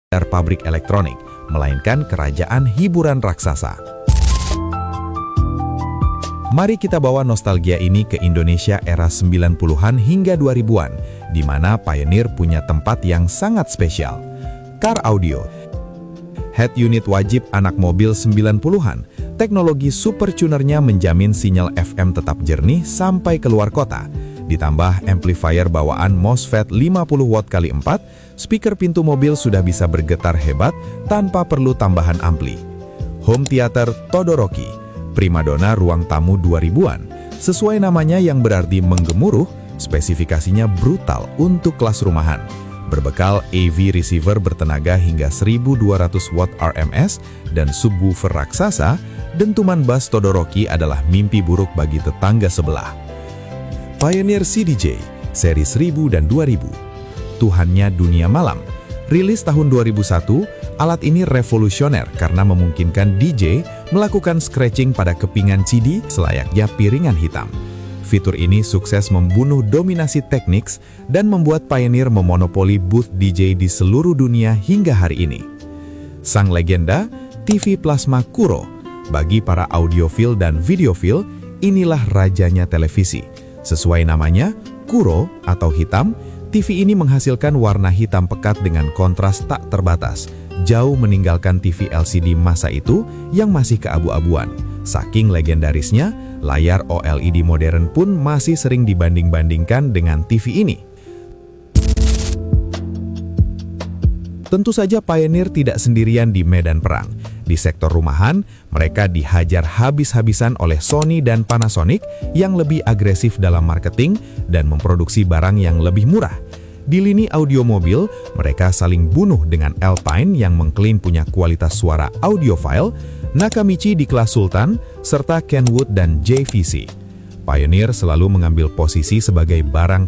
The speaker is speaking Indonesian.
pabrik elektronik, melainkan kerajaan hiburan raksasa. Mari kita bawa nostalgia ini ke Indonesia era 90-an hingga 2000-an, di mana Pioneer punya tempat yang sangat spesial. Car Audio. Head unit wajib anak mobil 90-an, teknologi super tunernya menjamin sinyal FM tetap jernih sampai keluar kota. Ditambah amplifier bawaan MOSFET 50 watt x 4, speaker pintu mobil sudah bisa bergetar hebat tanpa perlu tambahan ampli. Home theater Todoroki, primadona ruang tamu 2000-an. Sesuai namanya yang berarti menggemuruh, spesifikasinya brutal untuk kelas rumahan. Berbekal AV receiver bertenaga hingga 1200 watt RMS dan subwoofer raksasa, dentuman bass Todoroki adalah mimpi buruk bagi tetangga sebelah. Pioneer CDJ, seri 1000 dan 2000. Tuhannya dunia malam. Rilis tahun 2001, alat ini revolusioner karena memungkinkan DJ melakukan scratching pada kepingan CD selayaknya piringan hitam. Fitur ini sukses membunuh dominasi Technics dan membuat Pioneer memonopoli booth DJ di seluruh dunia hingga hari ini. Sang legenda, TV plasma Kuro. Bagi para audiofil dan videofil, inilah rajanya televisi. Sesuai namanya, Kuro atau hitam, TV ini menghasilkan warna hitam pekat dengan kontras tak terbatas, jauh meninggalkan TV LCD masa itu yang masih keabu-abuan. Saking legendarisnya, layar OLED modern pun masih sering dibanding-bandingkan dengan TV ini. Tentu saja Pioneer tidak sendirian di medan perang. Di sektor rumahan, mereka dihajar habis-habisan oleh Sony dan Panasonic yang lebih agresif dalam marketing dan memproduksi barang yang lebih murah. Di lini audio mobil, mereka saling bunuh dengan Alpine yang mengklaim punya kualitas suara audiophile, Nakamichi di kelas Sultan, serta Kenwood dan JVC. Pioneer selalu mengambil posisi sebagai barang